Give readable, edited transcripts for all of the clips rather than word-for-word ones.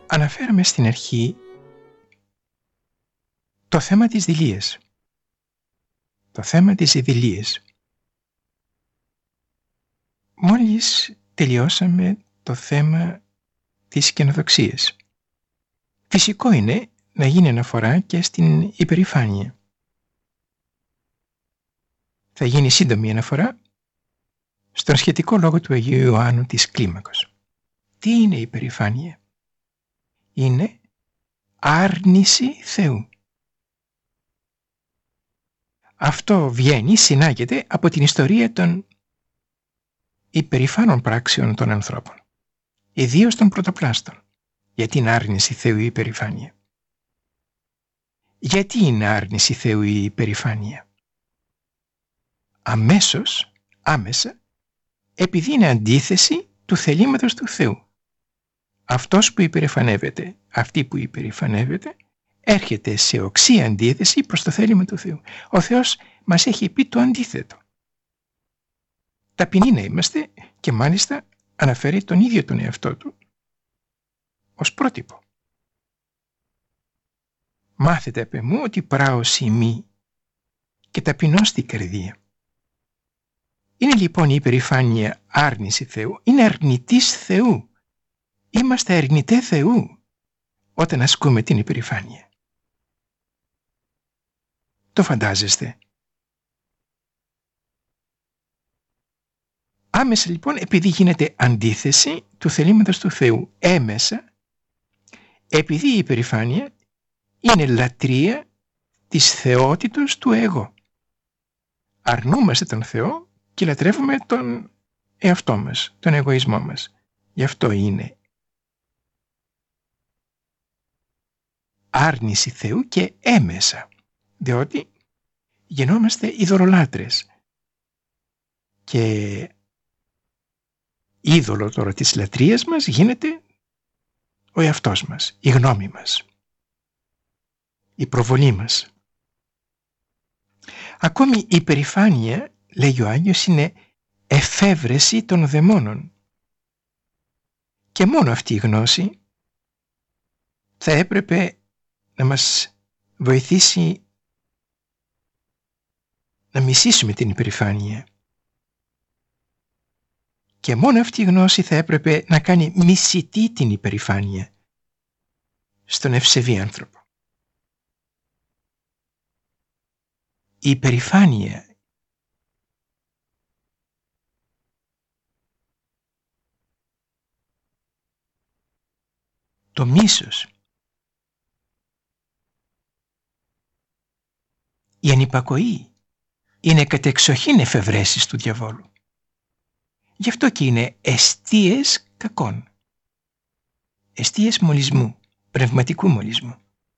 Αναφέραμε στην αρχή το θέμα της δειλίας. Το θέμα της δειλίας. Μόλις τελειώσαμε το θέμα της καινοδοξίας. Φυσικό είναι να γίνει αναφορά και στην υπερηφάνεια. Θα γίνει σύντομη αναφορά στον σχετικό λόγο του Αγίου Ιωάννου της Κλίμακος. Τι είναι η υπερηφάνεια? Είναι άρνηση Θεού. Αυτό βγαίνει, συνάγεται από την ιστορία των υπερηφάνων πράξεων των ανθρώπων, ιδίως των πρωτοπλάστων. Γιατί είναι άρνηση Θεού η υπερηφάνεια? Γιατί είναι άρνηση Θεού η υπερηφάνεια? Άμεσα, επειδή είναι αντίθεση του θελήματος του Θεού. Αυτός που υπερηφανεύεται, αυτή που υπερηφανεύεται, έρχεται σε οξύ αντίθεση προς το θέλημα του Θεού. Ο Θεός μας έχει πει το αντίθετο. Ταπεινοί να είμαστε, και μάλιστα αναφέρει τον ίδιο τον εαυτό του ως πρότυπο. Μάθετε απ' εμού ότι πράος ημί και ταπεινώς την καρδία. Είναι λοιπόν η υπερηφάνεια άρνηση Θεού, είναι αρνητής Θεού. Είμαστε αρνητέ Θεού όταν ασκούμε την υπερηφάνεια. Το φαντάζεστε? Άμεσα λοιπόν, επειδή γίνεται αντίθεση του θελήματος του Θεού, έμεσα, επειδή η υπερηφάνεια είναι λατρεία της θεότητος του εγώ. Αρνούμαστε τον Θεό και λατρεύουμε τον εαυτό μας, τον εγωισμό μας. Γι' αυτό είναι άρνηση Θεού και έμεσα, διότι γινόμαστε ειδωλολάτρες. Και είδωλο τώρα της λατρείας μας γίνεται ο εαυτός μας, η γνώμη μας, η προβολή μας. Ακόμη η υπερηφάνεια, λέγει ο Άγιος, είναι εφεύρεση των δαιμόνων. Και μόνο αυτή η γνώση θα έπρεπε να μας βοηθήσει να μισήσουμε την υπερηφάνεια. Και μόνο αυτή η γνώση θα έπρεπε να κάνει μισητή την υπερηφάνεια στον ευσεβή άνθρωπο. Η υπερηφάνεια το μίσος, η ανυπακοή είναι κατεξοχήν εφευρέσεις του διαβόλου. Γι' αυτό και είναι εστίες κακών, εστίες μολυσμού, πνευματικού μολυσμού.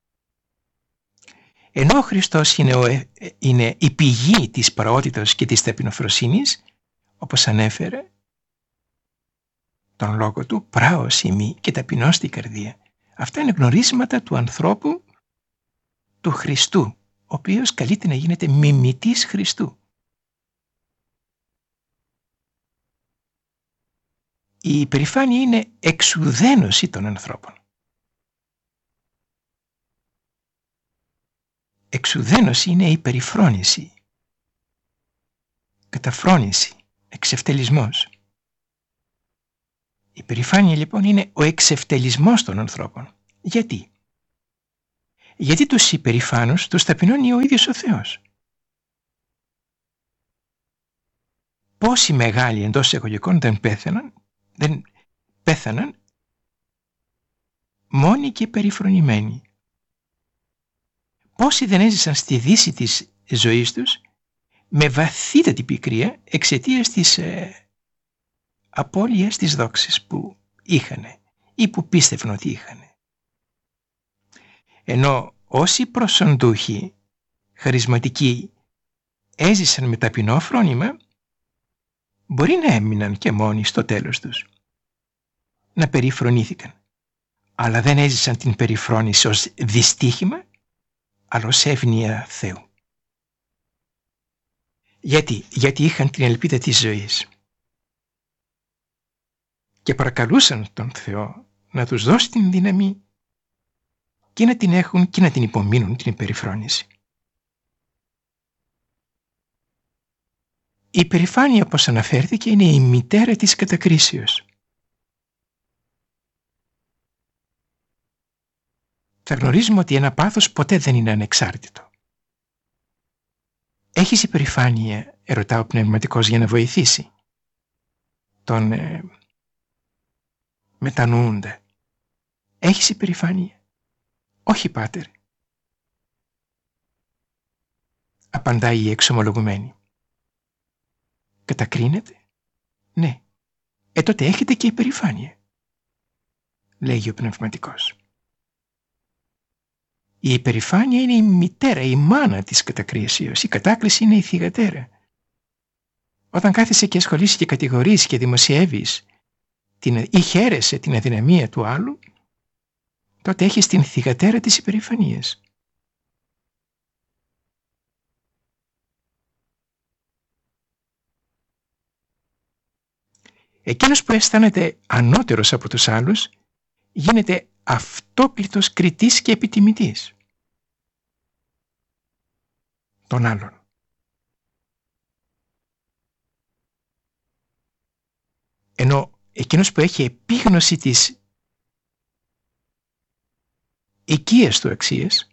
Ενώ ο Χριστός είναι η πηγή της πραότητας και της ταπεινοφροσύνης, όπως ανέφερε τον λόγο του, πράος ημί και ταπεινώς την καρδία. Αυτά είναι γνωρίσματα του ανθρώπου του Χριστού, ο οποίος καλείται να γίνεται μιμητής Χριστού. Η υπερηφάνεια είναι εξουδένωση των ανθρώπων. Εξουδένωση είναι η περιφρόνηση, καταφρόνηση, εξευτελισμός. Η υπερηφάνεια λοιπόν είναι ο εξευτελισμός των ανθρώπων. Γιατί? Γιατί τους υπερηφάνους τους ταπεινώνει ο ίδιος ο Θεός. Πόσοι μεγάλοι εντός εισαγωγικών δεν πέθαναν μόνοι και περιφρονημένοι. Πόσοι δεν έζησαν στη δύση της ζωής τους με βαθύτατη πικρία εξαιτίας της απώλειας της δόξης που είχανε ή που πίστευαν ότι είχανε. Ενώ όσοι προσοντούχοι, χαρισματικοί, έζησαν με ταπεινό φρόνημα, μπορεί να έμειναν και μόνοι στο τέλος τους, να περιφρονήθηκαν, αλλά δεν έζησαν την περιφρόνηση ως δυστύχημα, αλλά ως εύνοια Θεού. Γιατί είχαν την ελπίδα της ζωής και παρακαλούσαν τον Θεό να τους δώσει την δύναμη και να την έχουν και να την υπομείνουν την υπερηφρόνηση. Η υπερηφάνεια, όπως αναφέρθηκε, είναι η μητέρα της κατακρίσεως. Θα γνωρίζουμε ότι ένα πάθος ποτέ δεν είναι ανεξάρτητο. Έχεις υπερηφάνεια, ερωτά ο πνευματικός, για να βοηθήσει τον μετανοούντα. Έχεις υπερηφάνεια? Όχι, πάτερ, απαντάει η εξομολογουμένη. Κατακρίνεται? Ναι. Τότε έχετε και υπερηφάνεια, λέγει ο πνευματικός. Η υπερηφάνεια είναι η μητέρα, η μάνα της κατακρίσεως. Η κατάκριση είναι η θυγατέρα. Όταν κάθεσαι και ασχολείσαι και κατηγορείς και δημοσιεύεις ή χαίρεσαι την αδυναμία του άλλου, τότε έχεις την θυγατέρα της υπερηφανίας. Εκείνος που αισθάνεται ανώτερος από τους άλλους γίνεται αυτόπλητος κριτής και επιτιμητής των άλλων. Ενώ εκείνος που έχει επίγνωση της οικίας του αξίας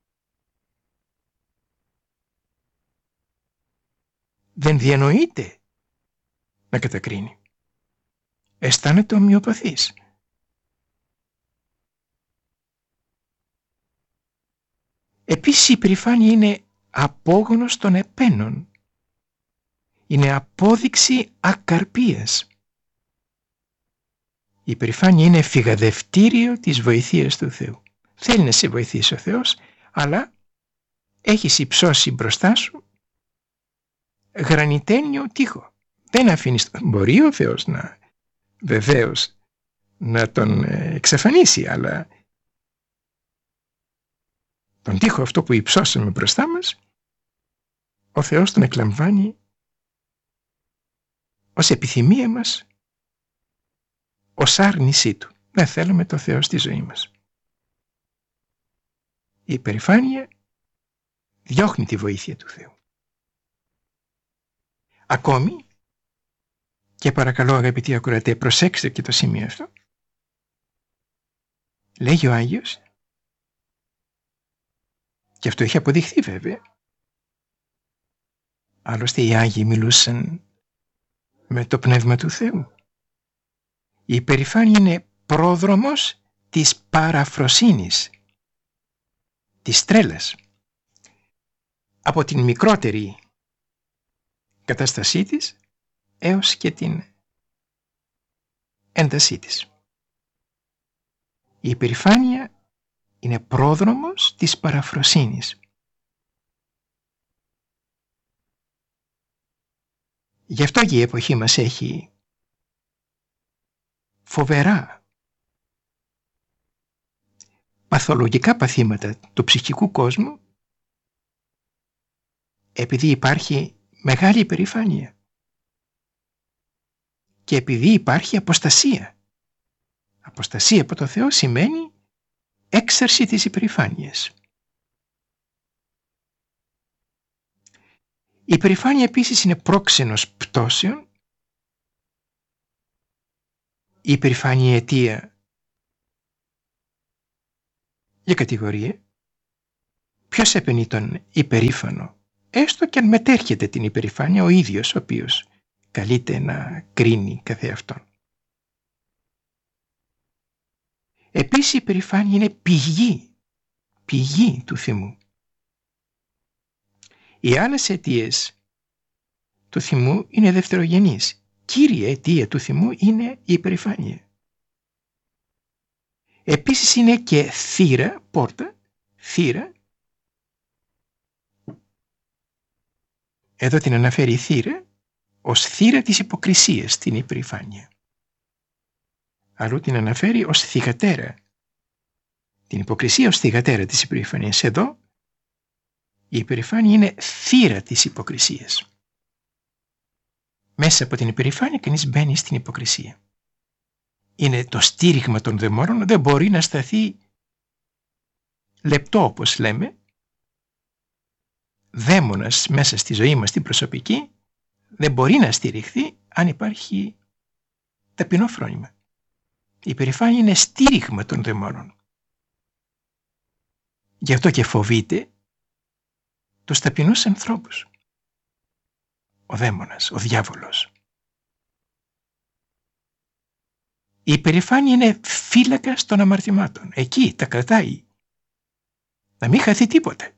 δεν διανοείται να κατακρίνει. Αισθάνεται ομοιοπαθής. Επίσης η υπερηφάνεια είναι απόγονος των επένων. Είναι απόδειξη ακαρπίας. Η υπερηφάνεια είναι φυγαδευτήριο της βοηθείας του Θεού. Θέλει να σε βοηθήσει ο Θεός, αλλά έχεις υψώσει μπροστά σου γρανιτένιο τοίχο. Δεν αφήνεις. Μπορεί ο Θεός βεβαίως να τον εξαφανίσει, αλλά τον τοίχο αυτό που υψώσαμε μπροστά μας, ο Θεός τον εκλαμβάνει ως επιθυμία μας, ως άρνησή του. Δεν θέλουμε το Θεό στη ζωή μας. Η υπερηφάνεια διώχνει τη βοήθεια του Θεού. Ακόμη, και παρακαλώ αγαπητοί ακροατέ, προσέξτε και το σημείο αυτό, λέγει ο Άγιος, και αυτό έχει αποδειχθεί βέβαια, άλλωστε οι Άγιοι μιλούσαν με το Πνεύμα του Θεού. Η υπερηφάνεια είναι πρόδρομος της παραφροσύνης, της τρέλας. Από την μικρότερη κατάστασή της έως και την έντασή της. Η υπερηφάνεια είναι πρόδρομος της παραφροσύνης. Γι' αυτό και η εποχή μας έχει φοβερά παθολογικά παθήματα του ψυχικού κόσμου, επειδή υπάρχει μεγάλη υπερηφάνεια και επειδή υπάρχει αποστασία. Αποστασία από το Θεό σημαίνει έξαρση της υπερηφάνειας. Η υπερηφάνεια επίσης είναι πρόξενος πτώσεων. Η υπερηφάνεια αιτία για κατηγορία. Ποιος επενεί τον υπερήφανο, έστω και αν μετέρχεται την υπερηφάνεια ο ίδιος ο οποίος καλείται να κρίνει καθεαυτόν. Επίσης η υπερηφάνεια είναι πηγή του θυμού. Οι άλλες αιτίες του θυμού είναι δευτερογενείς. Κύρια αιτία του θυμού είναι η υπερηφάνεια. Επίσης είναι και θύρα, πόρτα, θύρα. Εδώ την αναφέρει θύρα ως θύρα της υποκρισίας, την υπερηφάνεια. Αλλού την αναφέρει ως θυγατέρα. Την υποκρισία ως θυγατέρα της υπερηφανίας. Εδώ η υπερηφάνεια είναι θύρα της υποκρισίας. Μέσα από την υπερηφάνεια κανείς μπαίνει στην υποκρισία. είναι το στήριγμα των δαιμόνων, δεν μπορεί να σταθεί λεπτό, όπως λέμε, δαίμονας μέσα στη ζωή μας την προσωπική, δεν μπορεί να στηριχθεί αν υπάρχει ταπεινό φρόνημα. Η υπερηφάνεια είναι στήριγμα των δαιμόνων. Γι' αυτό και φοβείται τους ταπεινούς ανθρώπους. Ο δαίμονας, ο διάβολος. Η υπερηφάνεια είναι φύλακας των αμαρτημάτων. Εκεί τα κρατάει. Να μην χαθεί τίποτε.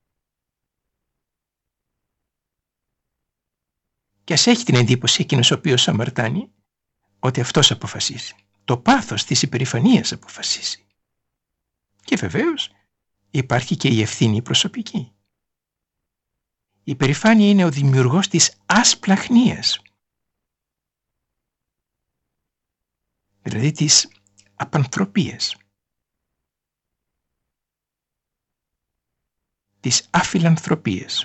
Και ας έχει την εντύπωση εκείνος ο οποίος αμαρτάνει ότι αυτός αποφασίζει. Το πάθος της υπερηφανίας αποφασίζει. Και βεβαίως υπάρχει και η ευθύνη προσωπική. Η υπερηφάνεια είναι ο δημιουργός της ασπλαχνίας. Δηλαδή της απανθρωπίας. Της αφιλανθρωπίας.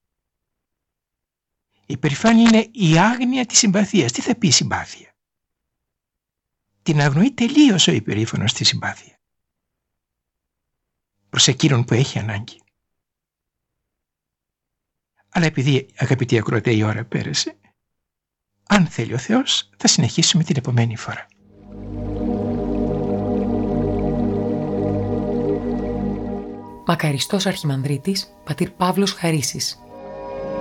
Η υπερηφάνεια είναι η άγνοια της συμπαθίας. Τι θα πει η συμπάθεια? Την αγνοεί τελείως ο υπερήφανος τη συμπάθεια. Προς εκείνον που έχει ανάγκη. Αλλά επειδή, αγαπητοί ακροατέ, η ώρα πέρασε, αν θέλει ο Θεός, θα συνεχίσουμε την επομένη φορά. Μακαριστός Αρχιμανδρίτης, πατήρ Παύλος Χαρίσης.